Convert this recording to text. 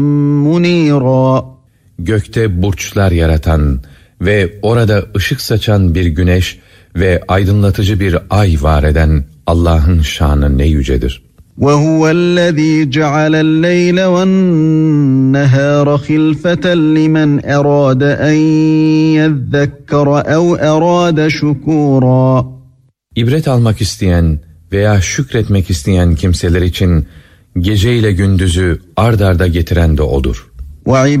منيرا. Gökte burçlar yaratan ve orada ışık saçan bir güneş ve aydınlatıcı bir ay var eden Allah'ın şanı ne yücedir. وَهُوَ الَّذ۪ي جَعَلَ اللَّيْلَ وَالنَّهَارَ خِلْفَةً لِمَنْ أَرَادَ أَنْ يَذَّكَّرَ اَوْ أَرَادَ شُكُورًا. İbret almak isteyen veya şükretmek isteyen kimseler için gece ile gündüzü ard arda getiren de O'dur.